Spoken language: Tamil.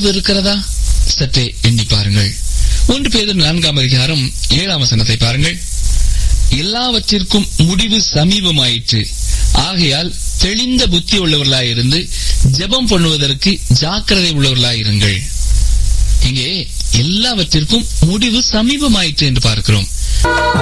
முடிவு இருக்கிறதா? சற்றே எண்ணி பாருங்கள். 1 பேதுரு 4:7 பாருங்கள். எல்லாவற்றிற்கும் முடிவு சமீபமாயிற்று, ஆகையால் தெளிந்த புத்தி உள்ளவர்களாயிருந்து ஜெபம் பண்ணுவதற்கு ஜாக்கிரதை உள்ளவர்களாயிருங்கள். இங்கே எல்லாவற்றிற்கும் முடிவு சமீபமாயிற்று என்று பார்க்கிறோம்.